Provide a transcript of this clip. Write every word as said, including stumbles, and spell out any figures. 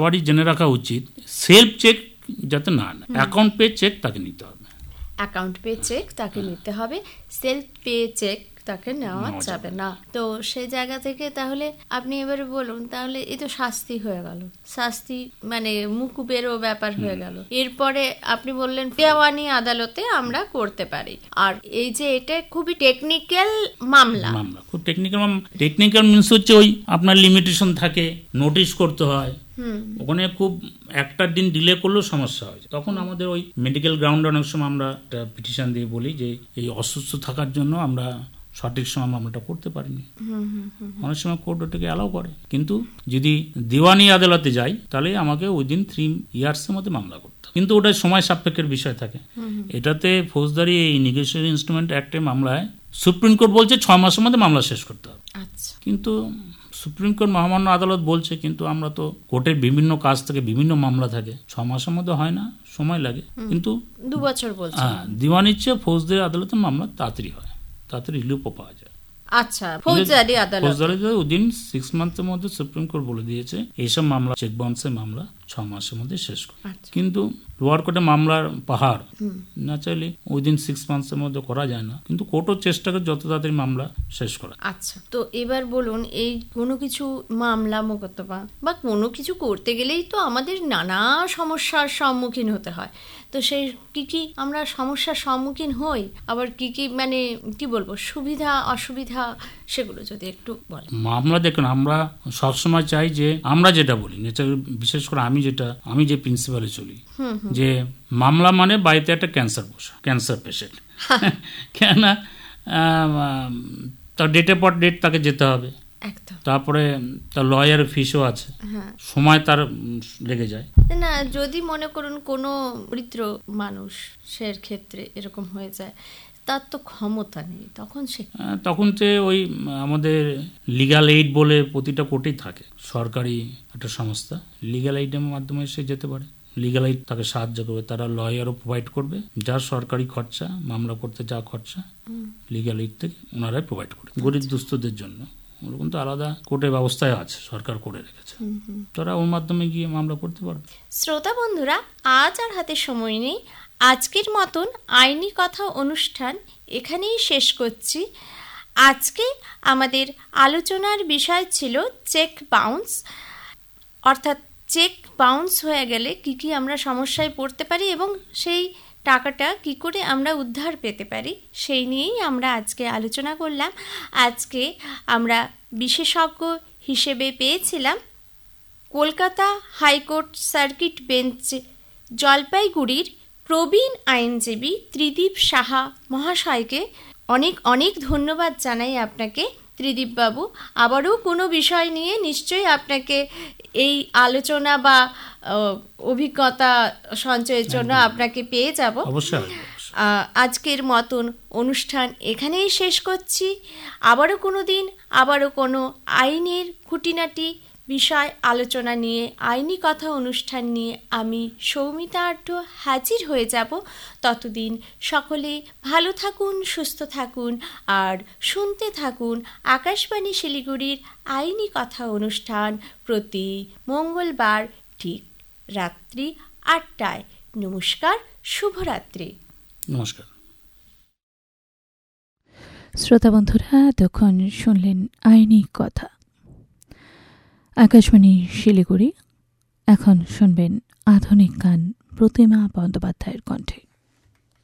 সবারই জেনে রাখা উচিত, সেলফ চেক যাতে না নেয়, অ্যাকাউন্ট পে চেক তাকে নিতে হবে। অ্যাকাউন্ট পে চেক তাকে নিতে হবে, সেলফ পে চেক তাকে নেওয়া যাবে না। তো সেই জায়গা থেকে তাহলে আপনি এবারে বলুন, তাহলে এই তো শাস্তি হয়ে গেল, শাস্তি মানে মুকুবেরও ব্যাপার হয়ে গেল। এরপরে আপনি বললেন দেওয়ানি আদালতে আমরা করতে পারি। আর এই যে এটা খুবই টেকনিক্যাল মামলা, মামলা খুব টেকনিক্যাল। টেকনিক্যাল মিনস হচ্ছে ওই আপনার লিমিটেশন থাকে, নোটিশ করতে হয়, ওখানে খুব একটা দিন ডিলে করলেও সমস্যা হয়। তখন আমাদের ওই মেডিকেল গ্রাউন্ডে অনেক সময় আমরা একটা পিটিশন দিয়ে বলি যে এই অসুস্থ থাকার জন্য আমরা সঠিক সময় মামলাটা করতে পারিনি। অনেক সময় কোর্ট ওটাকে অ্যালাউ করে, কিন্তু যদি দিওয়ানি আদালতে যাই তাহলে আমাকে উইদিন থ্রি ইয়ার্সের মধ্যে মামলা করতে হবে, কিন্তু ওটা সময় সাপেক্ষের বিষয় থাকে। এটাতে ফৌজদারি এই নেগোশিয়েশন ইনস্ট্রুমেন্ট অ্যাক্টের মামলায় সুপ্রিম কোর্ট বলছে ছয় মাসের মধ্যে মামলা শেষ করতে হবে, কিন্তু সুপ্রিম কোর্ট মহামান্য আদালত বলছে, কিন্তু আমরা তো কোর্টের বিভিন্ন কাজ থেকে বিভিন্ন মামলা থাকে, ছ মাসের মধ্যে হয় না, সময় লাগে। কিন্তু দু বছর বলছে। হ্যাঁ, দিওয়ানির চেয়ে ফৌজদারি আদালতের মামলা তাড়াতাড়ি হয়, তাড়াতাড়ি রিলিফও পাওয়া যায়। আচ্ছা, ফৌজদারি আদালত ফৌজদারি উইদিন সিক্স মান্থের মধ্যে সুপ্রিম কোর্ট বলে দিয়েছে এইসব মামলা, চেক বাউন্সের মামলা ছ মাসের মধ্যে শেষ করে। কিন্তু লোয়ার কোর্টে মামলার পাহাড়, না চাইলে উইদিন সিক্স মান্থসের মধ্যে করা যায় না, কিন্তু কোর্টও চেষ্টা করে যত তাড়াতাড়ি মামলা শেষ করা। আচ্ছা, তো এবার বলুন, এই কোনো কিছু মামলা মোকদ্দমা বা কোনো কিছু করতে গেলেই তো আমাদের নানা সমস্যার সম্মুখীন হতে হয়। তো সেই কি কি আমরা সমস্যার সম্মুখীন হই, আবার কি কি মানে কি বলবো সুবিধা অসুবিধা, সেগুলো যদি একটু বলেন। মামলা দেখুন, আমরা সবসময় চাই যে আমরা যেটা বলি, বিশেষ করে আমি যেটা আমি যে প্রিন্সিপালে চলি, যে মামলা মানে বাড়িতে একটা ক্যান্সার বসা, ক্যান্সার পেশেন্ট, কেন তার ডেটের পর ডেট তাকে যেতে হবে, তারপরে তার লয়ার ফিসও আছে, সময় তার লেগে যায় না। যদি মনে করুন কোনো বৃদ্ধ মানুষের ক্ষেত্রে এরকম হয়ে যায়, তার তো ক্ষমতা নেই, তখন সে তখন যে ওই আমাদের লিগ্যাল এইড বলে প্রতিটা কোর্টেই থাকে, সরকারি একটা সংস্থা, লিগ্যাল এইডের মাধ্যমে সে যেতে পারে। লিগ্যাল এইড তাকে সাহায্য করবে, তারা লয়ারও প্রোভাইড করবে, যার সরকারি খরচা মামলা করতে যা খরচা লিগ্যাল এইড থেকে ওনারাই প্রোভাইড করে গরিব দুস্থদের জন্য। ওরকম তো আলাদা কোর্টের ব্যবস্থায় আছে, সরকার করে রেখেছে, তারা ওর মাধ্যমে গিয়ে মামলা করতে পারবে। শ্রোতা বন্ধুরা, আজ আর হাতে সময় নেই, আজকের মতন আইনি কথা অনুষ্ঠান এখানেই শেষ করছি। আজকে আমাদের আলোচনার বিষয় ছিল চেক বাউন্স, অর্থাৎ চেক বাউন্স হয়ে গেলে কি কি আমরা সমস্যায় পড়তে পারি এবং সেই টাকাটা কি করে আমরা উদ্ধার পেতে পারি, সেই নিয়েই আমরা আজকে আলোচনা করলাম। আজকে আমরা বিশেষজ্ঞ হিসেবে পেয়েছিলাম কলকাতা হাইকোর্ট সার্কিট বেঞ্চ জলপাইগুড়ির প্রবীণ আইনজীবী ত্রিদীপ সাহা মহাশয়কে। অনেক অনেক ধন্যবাদ জানাই আপনাকে ত্রিদীপ বাবু। আবারও কোনো বিষয় নিয়ে নিশ্চয়ই আপনাকে এই আলোচনা বা অভিজ্ঞতা সঞ্চয়ের জন্য আপনাকে পেয়ে যাব। অবশ্যই। আজকের মতন অনুষ্ঠান এখানেই শেষ করছি। আবারও কোনো দিন আবারও কোনো আইনের খুঁটিনাটি বিষয় আলোচনা নিয়ে, আইনি কথা অনুষ্ঠান নিয়ে আমি সৌমিতা আঢ্য হাজির হয়ে যাব। ততদিন সকলে ভালো থাকুন, সুস্থ থাকুন আর শুনতে থাকুন আকাশবাণী শিলিগুড়ির আইনি কথা অনুষ্ঠান প্রতি মঙ্গলবার ঠিক রাত্রি আটটায়। নমস্কার, শুভরাত্রি। নমস্কার শ্রোতা বন্ধুরা, তখন শুনলেন আইনি কথা আকাশবাণী শিলিগুড়ি। এখন শুনবেন আধুনিক গান প্রতিমা বন্দ্যোপাধ্যায়ের কণ্ঠে।